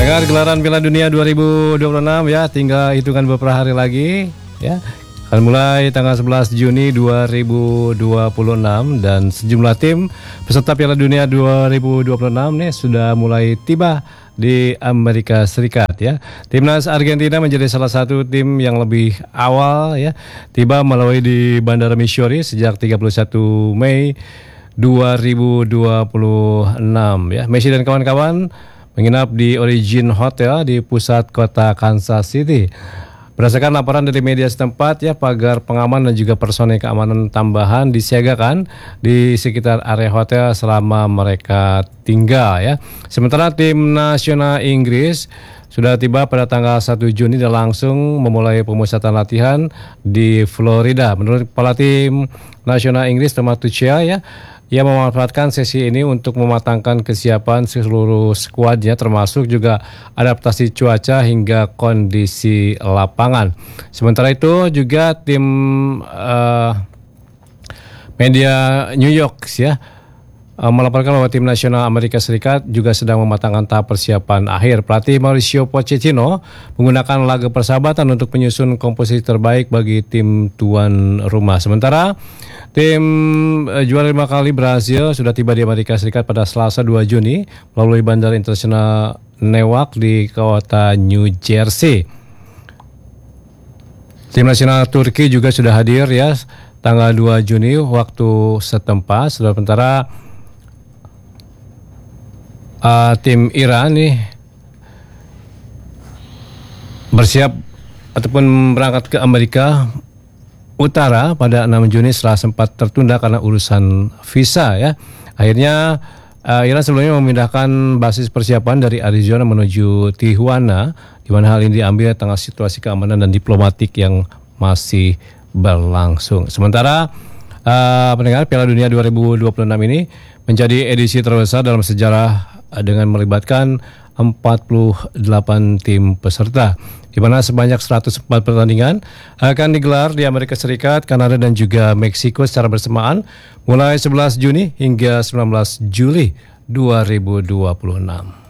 Dengar gelaran Piala Dunia 2026 ya, tinggal hitungan beberapa hari lagi ya. Akan mulai tanggal 11 Juni 2026 dan sejumlah tim peserta Piala Dunia 2026 nih sudah mulai tiba di Amerika Serikat ya. Timnas Argentina menjadi salah satu tim yang lebih awal ya tiba melalui di Bandara Missouri sejak 31 Mei 2026 ya. Messi dan kawan-kawan menginap di Origin Hotel di pusat kota Kansas City. Berdasarkan laporan dari media setempat ya, pagar pengaman dan juga personel keamanan tambahan disiagakan di sekitar area hotel selama mereka tinggal ya. Sementara tim nasional Inggris sudah tiba pada tanggal 1 Juni dan langsung memulai pemusatan latihan di Florida. Menurut kepala tim nasional Inggris Thomas Tuchel ya, ia memanfaatkan sesi ini untuk mematangkan kesiapan seluruh skuadnya termasuk juga adaptasi cuaca hingga kondisi lapangan. Sementara itu juga tim media New York ya melaporkan bahwa tim nasional Amerika Serikat juga sedang mematangkan tahap persiapan akhir. Pelatih Mauricio Pochettino menggunakan laga persahabatan untuk menyusun komposisi terbaik bagi tim tuan rumah. Sementara tim juara 5 kali Brazil sudah tiba di Amerika Serikat pada Selasa 2 Juni melalui Bandara Internasional Newark di kota New Jersey. Tim nasional Turki juga sudah hadir ya tanggal 2 Juni waktu setempat. Sementara tim Iran nih bersiap ataupun berangkat ke Amerika Utara pada 6 Juni setelah sempat tertunda karena urusan visa ya. Akhirnya Iran sebelumnya memindahkan basis persiapan dari Arizona menuju Tijuana, di mana hal ini diambil tengah situasi keamanan dan diplomatik yang masih berlangsung. Sementara pendengar, Piala Dunia 2026 ini menjadi edisi terbesar dalam sejarah dengan melibatkan 48 tim peserta, di mana sebanyak 104 pertandingan akan digelar di Amerika Serikat, Kanada dan juga Meksiko secara bersamaan mulai 11 Juni hingga 19 Juli 2026.